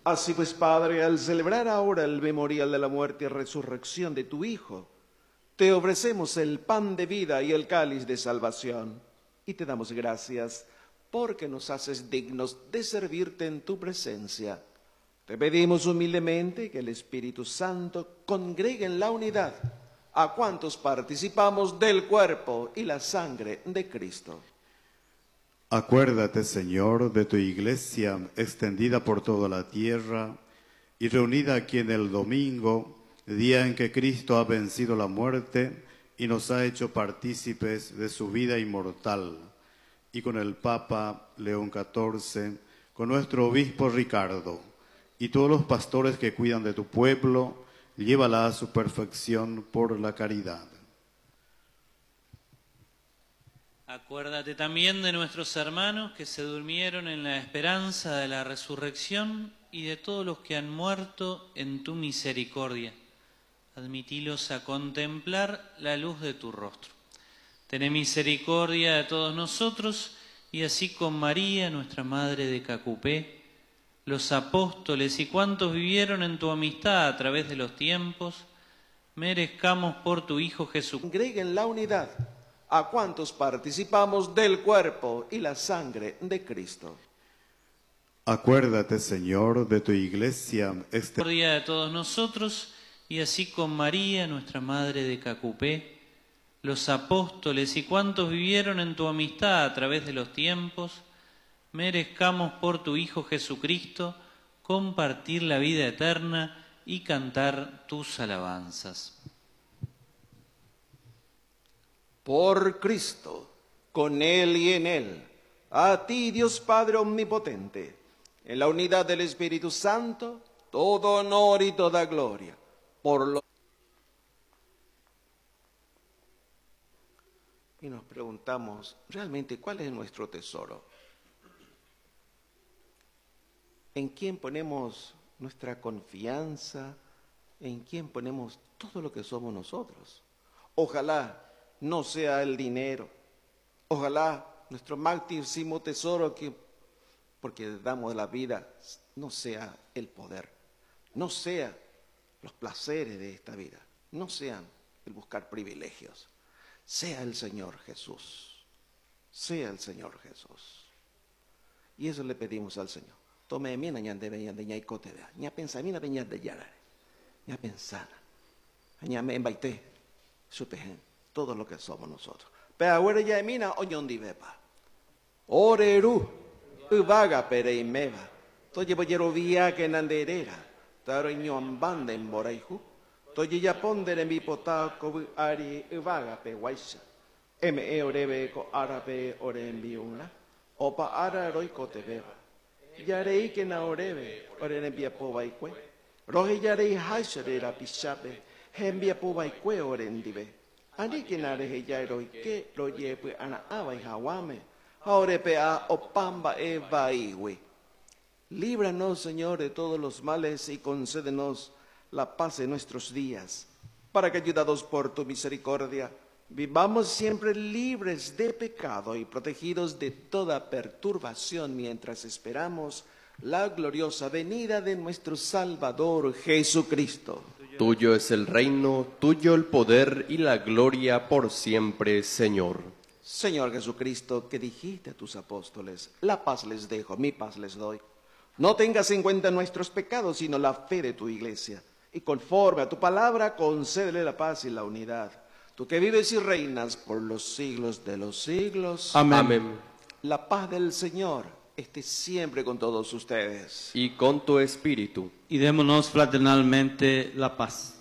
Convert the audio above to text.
Así pues, Padre, al celebrar ahora el memorial de la muerte y resurrección de tu Hijo, te ofrecemos el pan de vida y el cáliz de salvación, y te damos gracias porque nos haces dignos de servirte en tu presencia. Te pedimos humildemente que el Espíritu Santo congregue en la unidad a cuantos participamos del cuerpo y la sangre de Cristo. Acuérdate, Señor, de tu iglesia extendida por toda la tierra y reunida aquí en el domingo, día en que Cristo ha vencido la muerte y nos ha hecho partícipes de su vida inmortal. Y con el Papa León XIV, con nuestro obispo Ricardo y todos los pastores que cuidan de tu pueblo, llévala a su perfección por la caridad. Acuérdate también de nuestros hermanos que se durmieron en la esperanza de la resurrección y de todos los que han muerto en tu misericordia. Admitilos a contemplar la luz de tu rostro. Tené misericordia de todos nosotros y así con María, nuestra Madre de Cacupé, los apóstoles y cuantos vivieron en tu amistad a través de los tiempos, merezcamos por tu Hijo Jesucristo. Congreguen la unidad a cuantos participamos del cuerpo y la sangre de Cristo. Acuérdate, Señor, de tu iglesia Misericordia de todos nosotros y así con María, nuestra Madre de Cacupé, los apóstoles y cuantos vivieron en tu amistad a través de los tiempos, merezcamos por tu Hijo Jesucristo compartir la vida eterna y cantar tus alabanzas. Por Cristo, con Él y en Él, a ti, Dios Padre Omnipotente, en la unidad del Espíritu Santo, todo honor y toda gloria, por lo... Y nos preguntamos, ¿realmente cuál es nuestro tesoro? ¿En quién ponemos nuestra confianza? ¿En quién ponemos todo lo que somos nosotros? Ojalá no sea el dinero. Ojalá nuestro máximo tesoro, porque damos la vida, no sea el poder, no sea los placeres de esta vida, no sean el buscar privilegios. Sea el Señor Jesús, sea el Señor Jesús. Y eso le pedimos al Señor. Tome mi ñan de veñan de ñaicote de ña pensa mina veñan de yara ña pensana ña me embaité supejen todo lo que somos nosotros. Pero ahora ya mina oñón di bepa. Oreru uvaga pere imeva. Toye boyero vía que nanderera. Taro ñon banda en boraiju. Toye ya pondere mi pota ko ari uvaga pe waisa. Me orebe ko arabe ore enviuna. Opa ara roiko te beba. Yarei que na orebe ore envia po baikwe. Roje yarei haisere pisabe. Hembia po baikwe ore endibe. Ani que nare heyairo que lo lleve ana aba y hawame. Ahora pea opamba evaiwe. Líbranos, Señor, de todos los males y concédenos la paz en nuestros días, para que, ayudados por tu misericordia, vivamos siempre libres de pecado y protegidos de toda perturbación mientras esperamos la gloriosa venida de nuestro Salvador Jesucristo. Tuyo es el reino, tuyo el poder y la gloria por siempre, Señor. Señor Jesucristo, que dijiste a tus apóstoles, la paz les dejo, mi paz les doy. No tengas en cuenta nuestros pecados, sino la fe de tu iglesia. Y conforme a tu palabra, concédele la paz y la unidad. Tú que vives y reinas por los siglos de los siglos. Amén. Amén. La paz del Señor esté siempre con todos ustedes. Y con tu espíritu. Y démonos fraternalmente la paz.